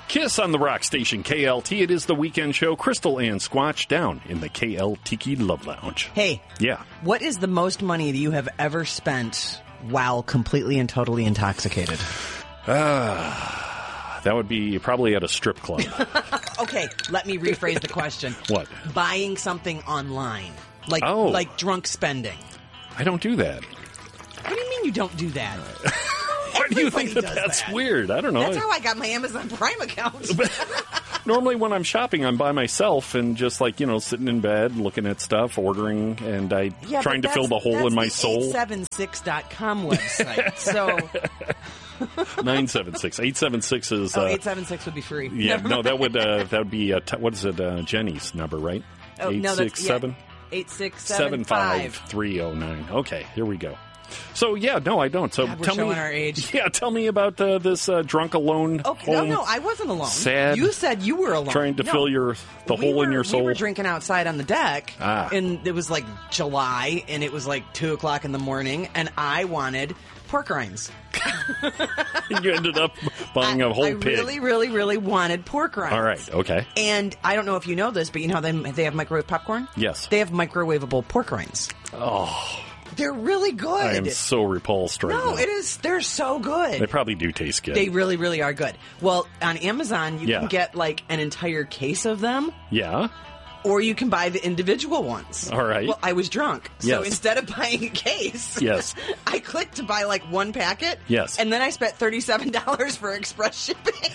Kiss on the rock station KLT. It is the weekend show. Crystal and Squatch down in the KL Tiki Love Lounge. Hey. Yeah. What is the most money that you have ever spent while completely and totally intoxicated? That would be probably at a strip club. Okay, let me rephrase the question. What? Buying something online. Like drunk spending. I don't do that. What do you mean you don't do that? Why do you think that's weird? I don't know. That's how I got my Amazon Prime account. Normally when I'm shopping, I'm by myself and just sitting in bed, looking at stuff, ordering, and trying to fill the hole in my soul. 876.com website. So 976. 876 is... 876 would be free. Yeah, no, that would be, what is it, Jenny's number, right? Oh, 867? 8675 75309. Okay, here we go. So, yeah, no, I don't. So God, we're tell showing me our age. Yeah, tell me about this drunk alone home. No, I wasn't alone. Sad. You said you were alone. Trying to fill the hole in your soul. We were drinking outside on the deck, and it was July, and it was 2 o'clock in the morning, and I wanted pork rinds. You ended up buying a whole pig. I really, really, really wanted pork rinds. All right, okay. And I don't know if you know this, but you know how they have microwave popcorn? Yes. They have microwavable pork rinds. Oh. They're really good. I am so repulsed right now. No, it is. They're so good. They probably do taste good. They really, really are good. Well, on Amazon, you can get an entire case of them. Yeah. Or you can buy the individual ones. All right. Well, I was drunk. So yes. Instead of buying a case, yes. I clicked to buy one packet. Yes. And then I spent $37 for express shipping.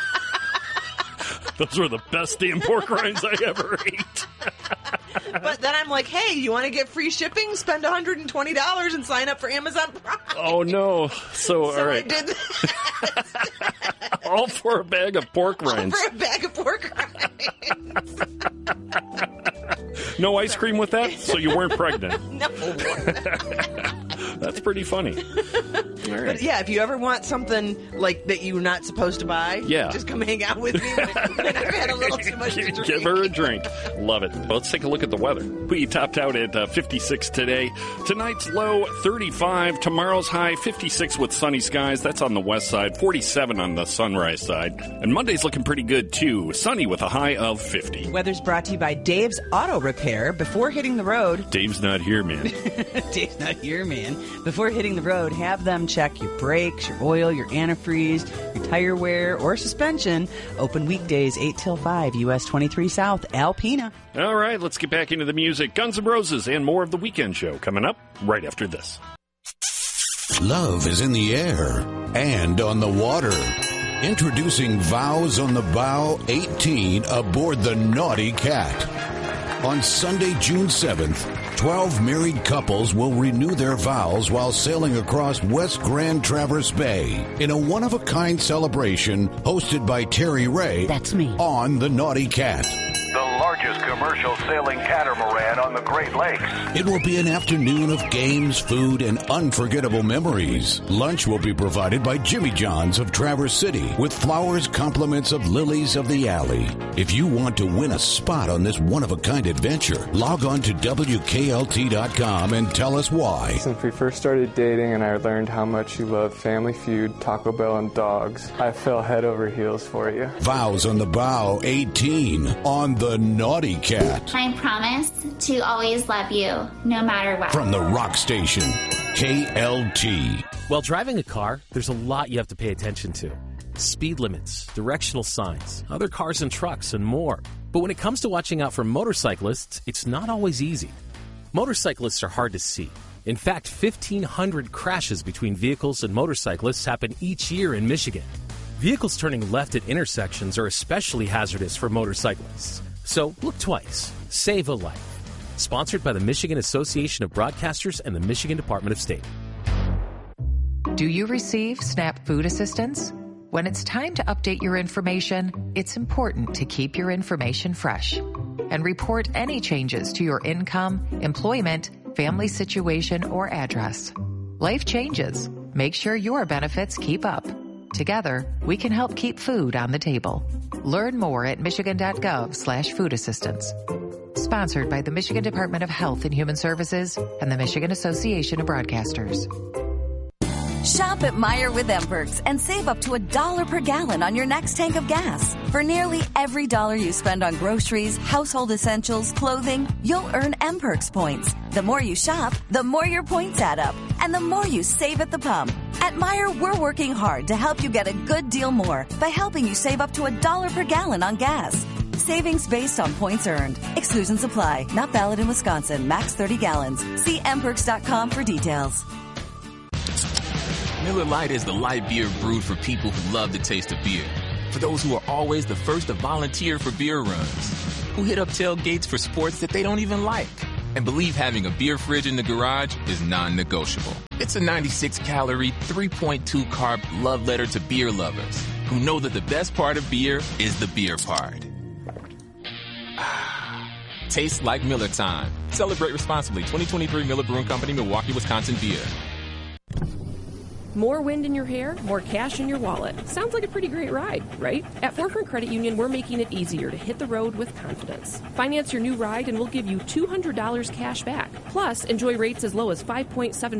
Those were the best damn pork rinds I ever ate. But then I'm like, hey, you want to get free shipping? Spend $120 and sign up for Amazon Prime. Oh, no. So all right. I did that. All for a bag of pork rinds. All for a bag of pork rinds. No ice cream with that? So you weren't pregnant? No. That's pretty funny. All right. But yeah, if you ever want something that you're not supposed to buy, just come hang out with me when I've had a little too much to drink. Give her a drink. Love it. Well, let's take a look at the weather. We topped out at 56 today. Tonight's low, 35. Tomorrow's high, 56 with sunny skies. That's on the west side. 47 on the sunrise side. And Monday's looking pretty good, too. Sunny with a high of 50. Weather's brought to you by Dave's Auto Repair. Before hitting the road... Dave's not here, man. Dave's not here, man. Before hitting the road, have them check your brakes, your oil, your antifreeze, your tire wear, or suspension. Open weekdays 8 till 5, US 23 South, Alpena. All right, let's get back into the music. Guns N' Roses and more of the weekend show coming up right after this. Love is in the air and on the water. Introducing Vows on the Bow 18 aboard the Naughty Cat. On Sunday, June 7th, 12 married couples will renew their vows while sailing across West Grand Traverse Bay in a one-of-a-kind celebration hosted by Terry Ray. That's me. On the Naughty Cat. The largest commercial sailing catamaran on the Great Lakes. It will be an afternoon of games, food, and unforgettable memories. Lunch will be provided by Jimmy John's of Traverse City with flowers, compliments of Lilies of the Alley. If you want to win a spot on this one-of-a-kind adventure, log on to WKLT.com and tell us why. Since we first started dating and I learned how much you love Family Feud, Taco Bell, and dogs, I fell head over heels for you. Vows on the Bow 18 on the Naughty Cat. I promise to always love you, no matter what. From the rock station, KLT. While driving a car, there's a lot you have to pay attention to. Speed limits, directional signs, other cars and trucks, and more. But when it comes to watching out for motorcyclists, it's not always easy. Motorcyclists are hard to see. In fact, 1,500 crashes between vehicles and motorcyclists happen each year in Michigan. Vehicles turning left at intersections are especially hazardous for motorcyclists. So look twice. Save a life. Sponsored by the Michigan Association of Broadcasters and the Michigan Department of State. Do you receive SNAP food assistance? When it's time to update your information, it's important to keep your information fresh and report any changes to your income, employment, family situation, or address. Life changes. Make sure your benefits keep up. Together, we can help keep food on the table. Learn more at michigan.gov/food assistance. Sponsored by the Michigan Department of Health and Human Services and the Michigan Association of Broadcasters. Shop at Meijer with M-Perks and save up to $1 per gallon on your next tank of gas. For nearly every dollar you spend on groceries, household essentials, clothing, you'll earn M-Perks points. The more you shop, the more your points add up, and the more you save at the pump. At Meijer, we're working hard to help you get a good deal more by helping you save up to $1 per gallon on gas. Savings based on points earned. Exclusions apply. Not valid in Wisconsin. Max 30 gallons. See mperks.com for details. Miller Lite is the light beer brewed for people who love the taste of beer. For those who are always the first to volunteer for beer runs. Who hit up tailgates for sports that they don't even like. And believe having a beer fridge in the garage is non-negotiable. It's a 96-calorie, 3.2 carb love letter to beer lovers who know that the best part of beer is the beer part. Tastes like Miller time. Celebrate responsibly. 2023 Miller Brewing Company, Milwaukee, Wisconsin beer. More wind in your hair, more cash in your wallet. Sounds like a pretty great ride, right? At Forefront Credit Union, we're making it easier to hit the road with confidence. Finance your new ride and we'll give you $200 cash back. Plus, enjoy rates as low as 5.75%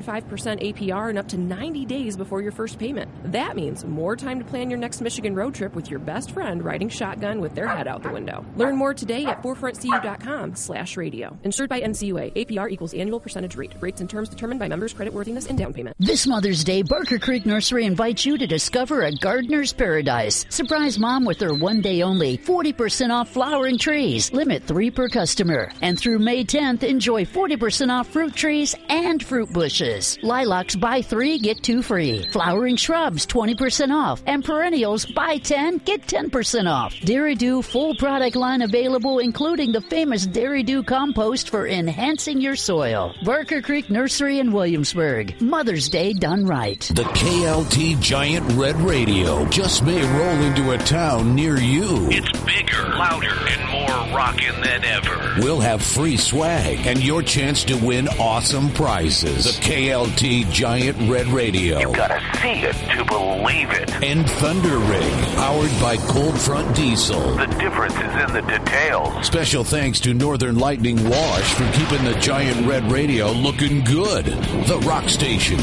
APR and up to 90 days before your first payment. That means more time to plan your next Michigan road trip with your best friend riding shotgun with their head out the window. Learn more today at forefrontcu.com/radio. Insured by NCUA. APR equals annual percentage rate. Rates and terms determined by members' creditworthiness and down payment. This Mother's Day, Barker Creek Nursery invites you to discover a gardener's paradise. Surprise Mom with their one-day only 40% off flowering trees. Limit 3 per customer. And through May 10th, enjoy 40% off fruit trees and fruit bushes. Lilacs, buy 3, get 2 free. Flowering shrubs, 20% off. And perennials, buy 10, get 10% off. Dairy Dew full product line available, including the famous Dairy Dew compost for enhancing your soil. Barker Creek Nursery in Williamsburg. Mother's Day done right. The KLT Giant Red Radio just may roll into a town near you. It's bigger, louder, and more rockin' than ever. We'll have free swag and your chance to win awesome prizes. The KLT Giant Red Radio. You gotta see it to believe it. And Thunder Rig, powered by Cold Front Diesel. The difference is in the details. Special thanks to Northern Lightning Wash for keeping the Giant Red Radio looking good. The Rock Station,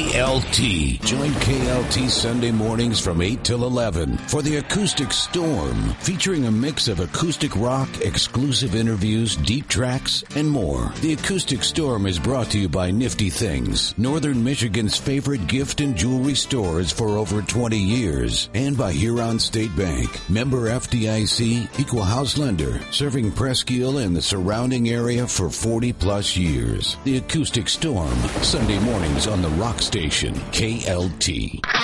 KLT. Join KLT Sunday mornings from 8 till 11 for the Acoustic Storm, featuring a mix of acoustic rock, exclusive interviews, deep tracks, and more. The Acoustic Storm is brought to you by Nifty Things, Northern Michigan's favorite gift and jewelry stores for over 20 years, and by Huron State Bank, member FDIC, equal house lender, serving Presque Isle and the surrounding area for 40 plus years. The Acoustic Storm, Sunday mornings on the Rock Station, KLT.